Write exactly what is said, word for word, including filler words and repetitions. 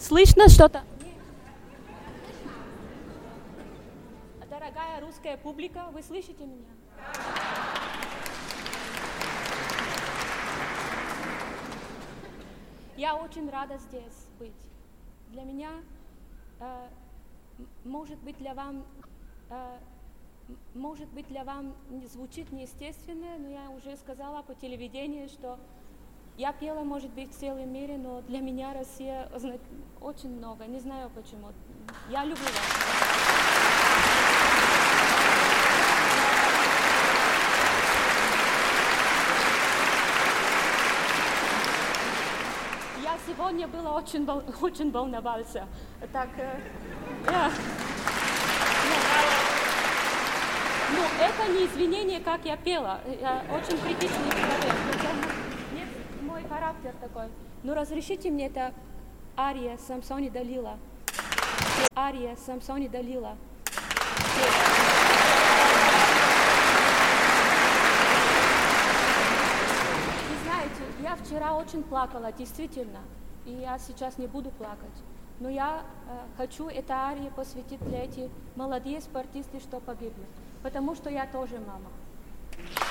Слышно что-то? Дорогая русская публика, вы слышите меня? Я очень рада здесь быть. Для меня, э, может быть, для вам, э, может быть, для вам звучит неестественно, но я уже сказала по телевидению, что я пела, может быть, в целом мире, но для меня Россия очень много. Не знаю почему. Я люблю вас. Я сегодня была очень, очень волновался. Так, э, я, ну, ну, это не извинение, как я пела. Я очень критичный человек. Нет, мой характер такой. Ну, разрешите мне это ария Самсон и Далила. Ария Самсон и Далила. Я вчера очень плакала, действительно, и я сейчас не буду плакать. Но я э, хочу это арии посвятить для этих молодых спортистов, что погибли, потому что я тоже мама.